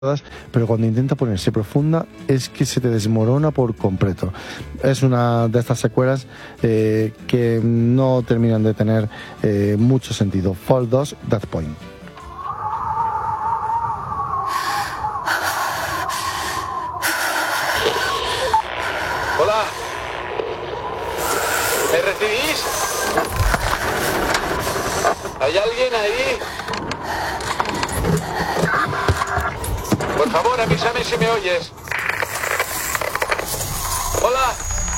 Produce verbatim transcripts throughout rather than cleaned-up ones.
pero cuando intenta ponerse profunda es que se te desmorona por completo. Es una de estas secuelas eh, que no terminan de tener eh, mucho sentido. Fall dos, That Point. Hola. ¿Me recibís? ¿Hay alguien ahí? Por favor, avísame si me oyes. Hola.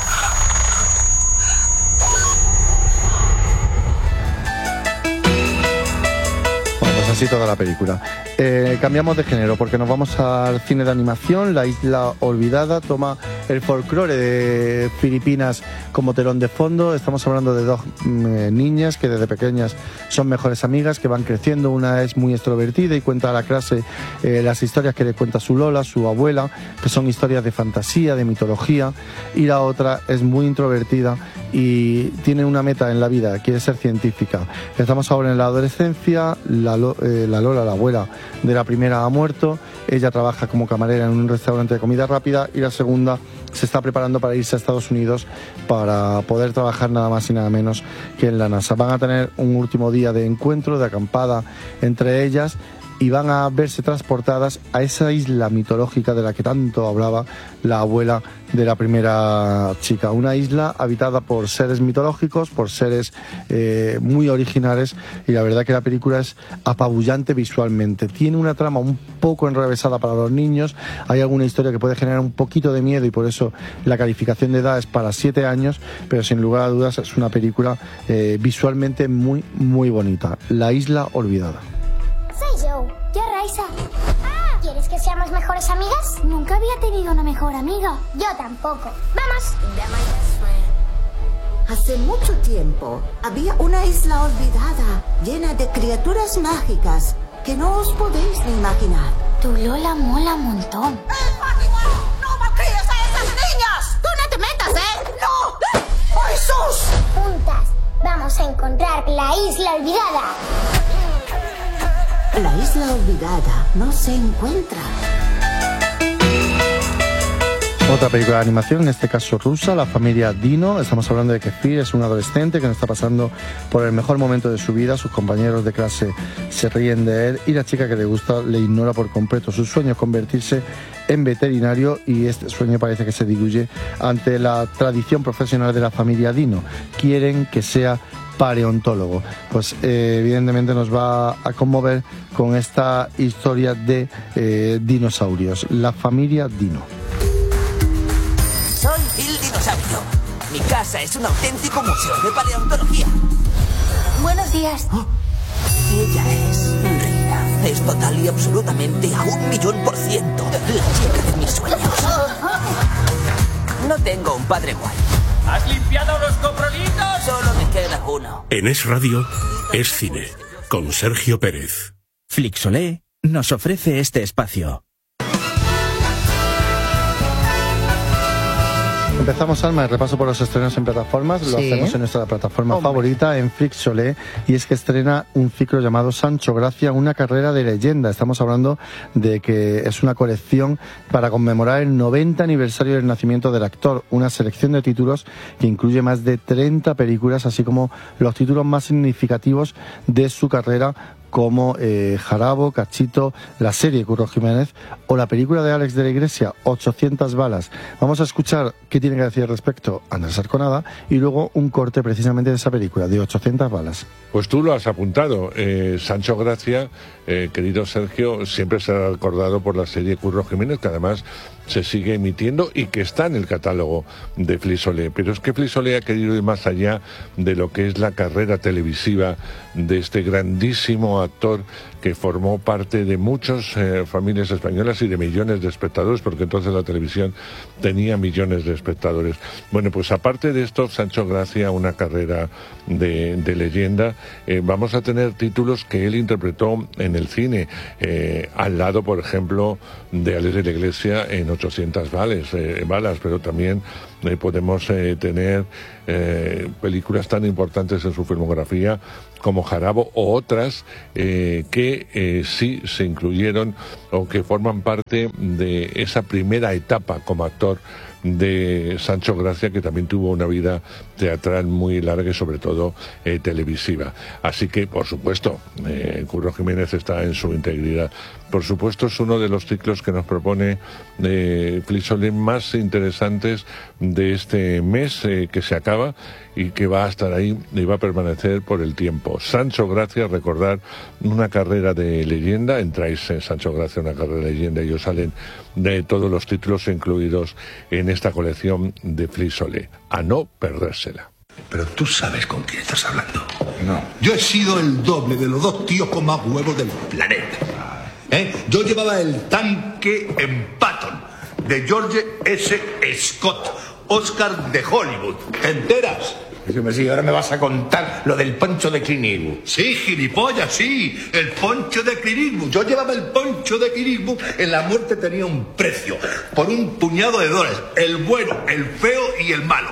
Bueno, pues así toda la película. Eh, cambiamos de género porque nos vamos al cine de animación. La Isla Olvidada toma el folclore de Filipinas como telón de fondo. Estamos hablando de dos eh, niñas que desde pequeñas son mejores amigas, que van creciendo. Una es muy extrovertida y cuenta a la clase eh, las historias que le cuenta su Lola, su abuela, que son historias de fantasía, de mitología, y la otra es muy introvertida y tiene una meta en la vida, quiere ser científica. Estamos ahora en la adolescencia. La, eh, la Lola, la abuela de la primera, ha muerto. Ella trabaja como camarera en un restaurante de comida rápida y la segunda se está preparando para irse a Estados Unidos para poder trabajar nada más y nada menos que en la NASA. Van a tener un último día de encuentro, de acampada entre ellas, y van a verse transportadas a esa isla mitológica de la que tanto hablaba la abuela de la primera chica. Una isla habitada por seres mitológicos, por seres eh, muy originales, y la verdad que la película es apabullante visualmente. Tiene una trama un poco enrevesada para los niños, hay alguna historia que puede generar un poquito de miedo y por eso la calificación de edad es para siete años, pero sin lugar a dudas es una película eh, visualmente muy, muy bonita. La Isla Olvidada. Soy Joe, yo Raisa. Ah, ¿quieres que seamos mejores amigas? Nunca había tenido una mejor amiga. Yo tampoco. ¡Vamos! Hace mucho tiempo había una isla olvidada, llena de criaturas mágicas que no os podéis ni imaginar. Tu Lola mola un montón. ¡No malcríes a esas niñas! ¡Tú no te metas, eh! ¡No! ¡Oh, Jesús! Juntas vamos a encontrar la isla olvidada. La isla olvidada no se encuentra. Otra película de animación, en este caso rusa, La familia Dino. Estamos hablando de que Fir es un adolescente que no está pasando por el mejor momento de su vida. Sus compañeros de clase se ríen de él y la chica que le gusta le ignora por completo. Su sueño es convertirse en veterinario y este sueño parece que se diluye ante la tradición profesional de la familia Dino. Quieren que sea paleontólogo. Pues eh, evidentemente nos va a conmover con esta historia de eh, dinosaurios. La familia Dino. Soy Phil Dinosaurio. Mi casa es un auténtico museo de paleontología. Buenos días. Oh, ella es Rina. Es total y absolutamente a un millón por ciento la chica de mis sueños. No tengo un padre guay. ¿Has limpiado los coprolitos? Solo me queda uno. En Es Radio, Es Cine, con Sergio Pérez. Flixolé nos ofrece este espacio. Empezamos, Alma, el repaso por los estrenos en plataformas. Lo Sí. hacemos en nuestra plataforma Hombre. favorita, en Flixolé, y es que estrena un ciclo llamado Sancho Gracia, una carrera de leyenda. Estamos hablando de que es una colección para conmemorar el noventa aniversario del nacimiento del actor, una selección de títulos que incluye más de treinta películas, así como los títulos más significativos de su carrera, como eh, Jarabo, Cachito, la serie Curro Jiménez o la película de Alex de la Iglesia, ochocientas balas. Vamos a escuchar qué tiene que decir al respecto Andrés Arconada y luego un corte precisamente de esa película, de ochocientas balas. Pues tú lo has apuntado. Eh, Sancho Gracia, eh, querido Sergio, siempre será recordado por la serie Curro Jiménez, que además se sigue emitiendo y que está en el catálogo de Flixolé. Pero es que Flixolé ha querido ir más allá de lo que es la carrera televisiva de este grandísimo actor que formó parte de muchas eh, familias españolas y de millones de espectadores, porque entonces la televisión tenía millones de espectadores. Bueno, pues aparte de esto, Sancho Gracia, una carrera de, de leyenda, eh, vamos a tener títulos que él interpretó en el cine, eh, al lado, por ejemplo, de Alex de la Iglesia en ochocientas balas, eh, balas, pero también eh, podemos eh, tener eh, películas tan importantes en su filmografía como Jarabo o otras eh, que eh, sí se incluyeron o que forman parte de esa primera etapa como actor de Sancho Gracia, que también tuvo una vida teatral muy larga y sobre todo eh, televisiva. Así que, por supuesto, eh, Curro Jiménez está en su integridad. Por supuesto, es uno de los ciclos que nos propone eh, Flixolé más interesantes de este mes eh, que se acaba y que va a estar ahí y va a permanecer por el tiempo. Sancho Gracia, recordar una carrera de leyenda, entráis en Sancho Gracia, una carrera de leyenda, y os salen de todos los títulos incluidos en esta colección de Flixolé. A no perdérsela. Pero tú sabes con quién estás hablando. No. Yo he sido el doble de los dos tíos con más huevos del planeta. ¿Eh? Yo llevaba el tanque en Patton, de George S. Scott, Oscar de Hollywood. ¿Te enteras? Sí, ahora me vas a contar lo del poncho de Clint Eastwood. Sí, gilipollas, sí, el poncho de Clint Eastwood. Yo llevaba el poncho de Clint Eastwood. En la muerte tenía un precio, por un puñado de dólares. El bueno, el feo y el malo.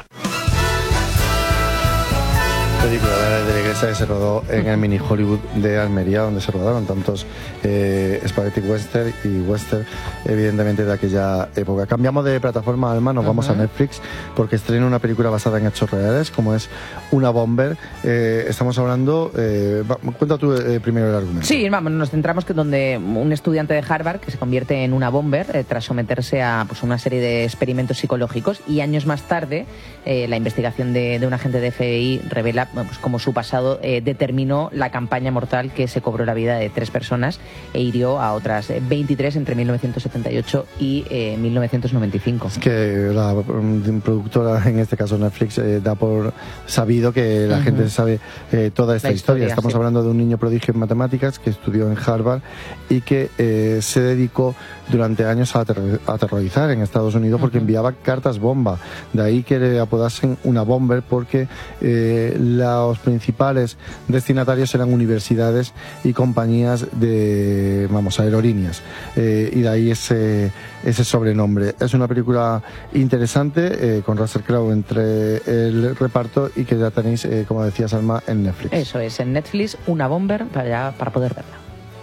Película de la iglesia que se rodó en el mini Hollywood de Almería, donde se rodaron tantos eh, spaghetti western y western, evidentemente de aquella época. Cambiamos de plataforma, Alma, nos uh-huh. vamos a Netflix, porque estrena una película basada en hechos reales, como es Una Bomber. Eh, estamos hablando, eh, va, cuenta tú eh, primero el argumento. Sí, vamos, nos centramos que donde un estudiante de Harvard que se convierte en una bomber eh, tras someterse a pues, una serie de experimentos psicológicos, y años más tarde eh, la investigación de, de un agente de F B I revela pues como su pasado eh, determinó la campaña mortal que se cobró la vida de tres personas e hirió a otras veintitrés entre mil novecientos setenta y ocho y eh, mil novecientos noventa y cinco. Es que la um, productora, en este caso Netflix, eh, da por sabido que la uh-huh. gente sabe eh, toda esta la historia. historia. Estamos sí. hablando de un niño prodigio en matemáticas que estudió en Harvard y que eh, se dedicó durante años a, ater- a aterrorizar en Estados Unidos porque uh-huh. enviaba cartas bomba. De ahí que le apodasen una bomber, porque eh, los principales destinatarios eran universidades y compañías de, vamos, aerolíneas, eh, y de ahí ese, ese sobrenombre. Es una película interesante, eh, con Russell Crowe entre el reparto, y que ya tenéis, eh, como decías, Alma, en Netflix. Eso es, en Netflix, Una Bomber, para, para poder verla.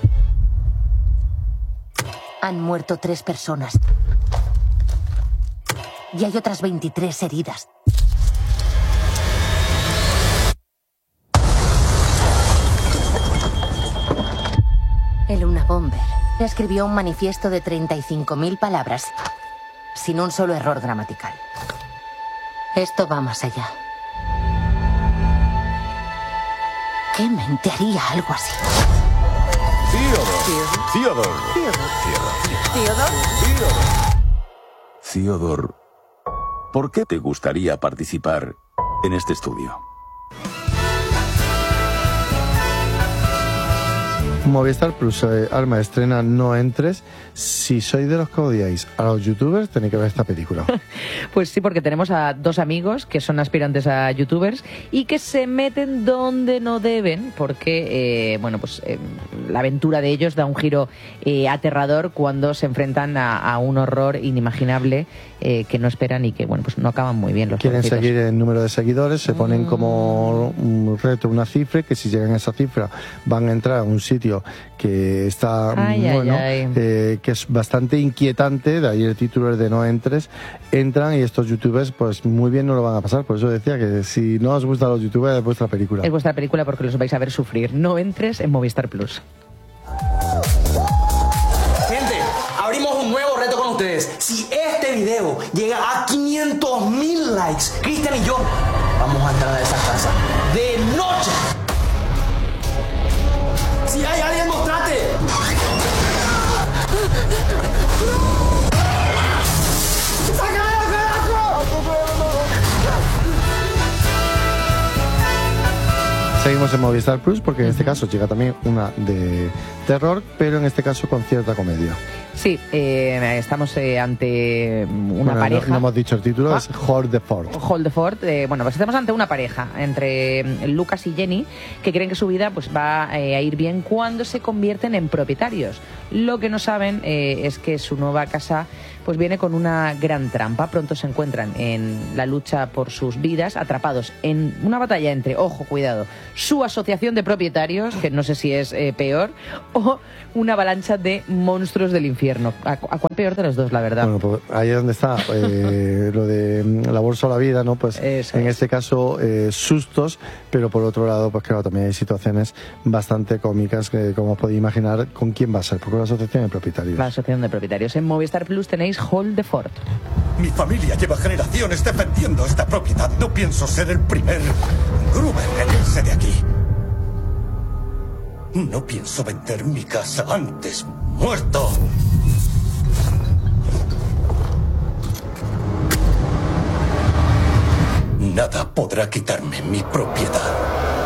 Han muerto tres personas y hay otras veintitrés heridas. El Una Bomber escribió un manifiesto de treinta y cinco mil palabras, sin un solo error gramatical. Esto va más allá. ¿Qué mente haría algo así? Theodore. Theodore. Theodore. Theodore. Theodore. ¿Por qué te gustaría participar en este estudio? Movistar Plus, eh, Alma, estrena No Entres. Si sois de los que odiáis a los youtubers, tenéis que ver esta película. Pues sí, porque tenemos a dos amigos que son aspirantes a youtubers y que se meten donde no deben, porque eh, bueno, pues eh, la aventura de ellos da un giro eh, aterrador cuando se enfrentan a, a un horror inimaginable eh, que no esperan y que bueno, pues no acaban muy bien los Quieren pobrecitos. seguir el número de seguidores, se ponen como un reto, una cifra, que si llegan a esa cifra van a entrar a un sitio que está ay, bueno, ay, ay. Eh, que es bastante inquietante, de ahí el título es de No Entres. Entran y estos youtubers pues muy bien no lo van a pasar, por eso decía que si no os gustan los youtubers es vuestra película. Es vuestra película porque los vais a ver sufrir. No Entres en Movistar Plus. Gente, abrimos un nuevo reto con ustedes. Si este video llega a quinientos mil likes, Cristian y yo vamos a entrar a esa casa de noche. Si hay alguien, mostrate. Seguimos en Movistar Plus porque en este caso llega también una de terror, pero en este caso con cierta comedia. Sí, eh, estamos eh, ante una bueno, pareja. No, no hemos dicho el título, ah. es Hold the Fort. Hold the Fort. Eh, bueno, pues estamos ante una pareja entre Lucas y Jenny que creen que su vida pues va eh, a ir bien cuando se convierten en propietarios. Lo que no saben eh, es que su nueva casa pues viene con una gran trampa. Pronto se encuentran en la lucha por sus vidas, atrapados en una batalla entre, ojo, cuidado, su asociación de propietarios, que no sé si es eh, peor, o una avalancha de monstruos del infierno. ¿A, a cuál peor de los dos, la verdad? Bueno, pues ahí es donde está eh, lo de la bolsa o la vida, ¿no? Pues Eso en es. este caso eh, sustos, pero por otro lado, pues claro, también hay situaciones bastante cómicas que, como os podéis imaginar, ¿con quién va a ser? Porque la asociación de propietarios. La asociación de propietarios. En Movistar Plus tenéis Hold the Fort. Mi familia lleva generaciones defendiendo esta propiedad. No pienso ser el primer Gruber en irse de aquí. No pienso vender mi casa antes muerto. Nada podrá quitarme mi propiedad.